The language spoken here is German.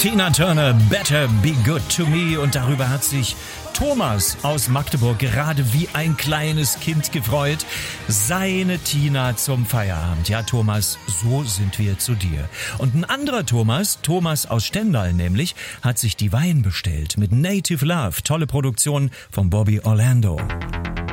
Tina Turner, Better Be Good to Me. Und darüber hat sich Thomas aus Magdeburg gerade wie ein kleines Kind gefreut. Seine Tina zum Feierabend. Ja, Thomas, so sind wir zu dir. Und ein anderer Thomas aus Stendal nämlich, hat sich die Wein bestellt mit Native Love. Tolle Produktion von Bobby Orlando.